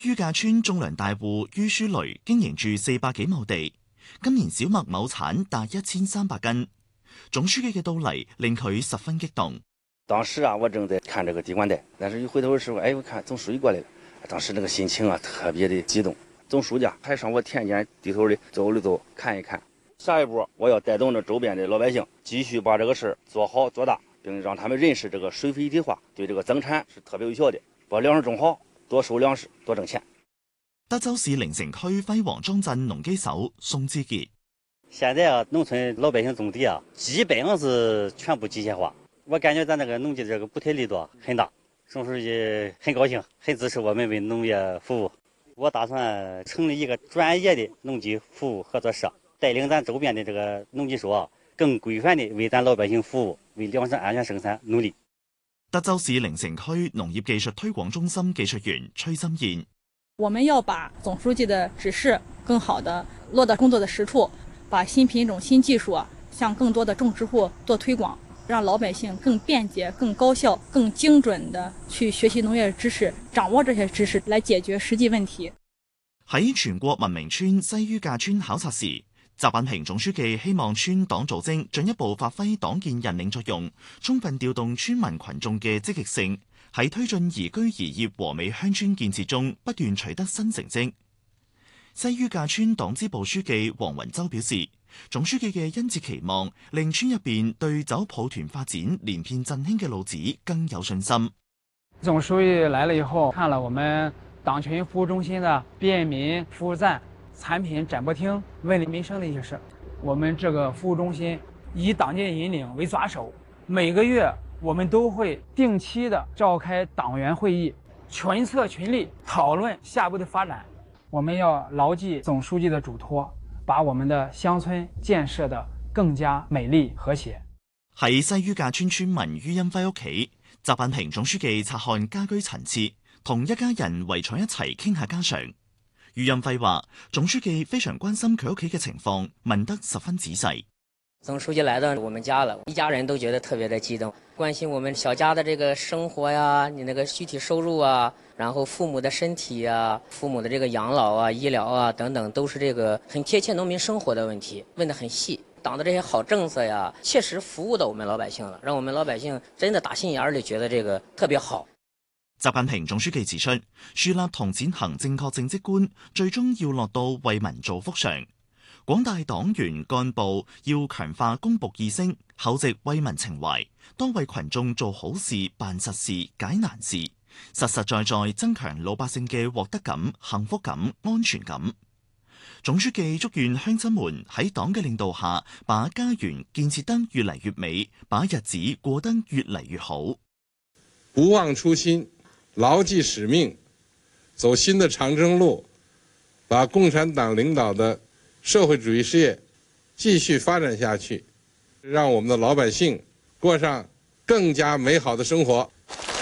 於架村種糧大戶於書雷經營住400幾畝地，今年小麥畝產達1300斤。總書記嘅到嚟令佢十分激動。 當時我正在看這個地管帶，但是一回頭的時候，我看總書記過來了，當時那個心情特別的激動。總書記還上我田間低頭的走了走，看一看。下一步我要帶動着周邊的老百姓，繼續把這個事做好做大，並讓他們認識這個水肥一體化對這個增產是特別有效的，把糧食種好，多收糧食，多掙錢。 德州市靈城區輝煌莊鎮農機手宋志傑： 現在農村老百姓種地基本上是全部機械化，我感覺咱這個農機這個補貼力度很大，宋書記很高興，很支持我們為農業服務。我打算成立一個專業的農機服務合作社，帶領咱周邊的這個農機手更規範地為咱老百姓服務，為糧食安全生產努力。 德州市靈城區農業技術推廣中心技術員崔心燕： 我們要把總書記的指示更好地落到工作的實處，把新品種、新技術向更多的種植戶做推廣，讓老百姓更便捷、更高效、更精準地去學習農業知識，掌握這些知識來解決實際問題。 喺全國文明村西於架村考察時，習近平總書記希望村黨組織進一步發揮黨建引領作用，充分調動村民群眾嘅積極性，喺推進宜居宜業和美鄉村建設中不斷取得新成績。西於架村黨支部書記黃雲洲表示，總書記嘅殷切期望令村入邊對走抱團發展連片振興嘅路子更有信心。 總書記來了以後，看了我們黨群服務中心的便民服務站、產品展播廳、問理民生的一些事。我們這個服務中心以黨建引領為抓手，每個月我們都會定期的召開黨員會議，群策群力討論下步的發展。我們要牢記總書記的囑託，把我們的鄉村建設得更加美麗和諧。 喺西於架村村民于恩輝屋企，習近平總書記察看家居陳設，同一家人圍坐一齊傾下家常。于恩輝話：總書記非常關心佢屋企嘅情況，問得十分仔細。 總書記來到我們家了，一家人都覺得特別的激動，關心我們小家的這個生活呀，你那個具體收入啊，然後父母的身體啊，父母的這個養老啊、醫療啊等等，都是這個很貼切農民生活的問題，問得很細。黨的這些好政策呀，切實服務到我們老百姓了，讓我們老百姓真的打心眼裏覺得這個特別好。 習近平總書記指出，樹立同踐行正確政績觀，最終要落到為民造福上。廣大黨員幹部要強化公僕意識，厚植為民情懷，多為群眾做好事、辦實事、解難事，實實在在增強老百姓嘅獲得感、幸福感、安全感。總書記祝願鄉親們喺黨嘅領導下，把家園建設得越嚟越美，把日子過得越嚟越好。 不忘初心，牢記使命，走新的長征路，把共產黨領導的社會主義事業繼續發展下去，讓我們的老百姓過上更加美好的生活。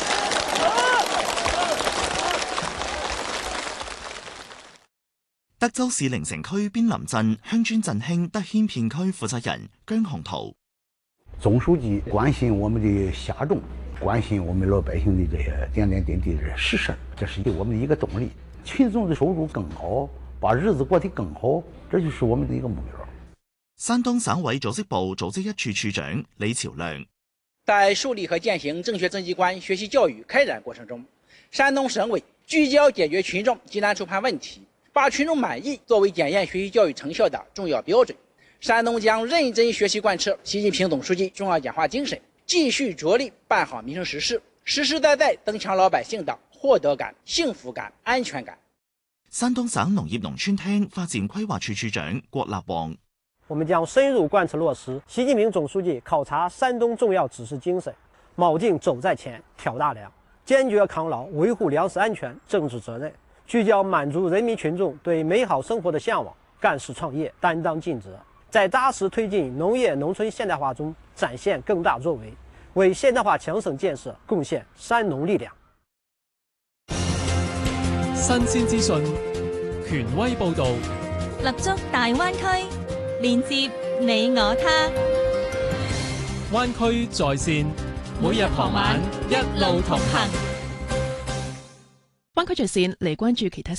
德州市靈城區邊林鎮鄉村振興德軒片區負責人姜洪圖： 總書記關心我們的轄眾，關心我們老百姓的這些點點滴滴的實事，這是我們的一個動力。群眾的收入更好，把日子過得更好，這就是我們的一個目標。 山東省委組織部組織一處處長李朝亮： 在樹立和踐行正確政績觀學習教育開展過程中，山東省委聚焦解決群眾急難觸盼問題，把群眾滿意作為檢驗學習教育成效的重要標準。山東將認真學習貫徹習近平總書記重要講話精神，繼續着力辦好民生實事，實實在在增強老百姓的獲得感、幸福感、安全感。 山東省農業農村廳發展規劃處處長郭立旺： 我們將深入貫徹落實習近平總書記考察山東重要指示精神，錨定走在前、挑大梁，堅決抗牢維護糧食安全政治責任，聚焦滿足人民群眾對美好生活的向往，幹事創業，擔當盡責，在扎實推進農業農村現代化中展現更大作為，為現代化強省建設貢獻山農力量。 新鮮資訊，權威報導， 立足大灣區，連接你我他。 灣區在線，每日傍晚一路同行。 灣區著線嚟關注其他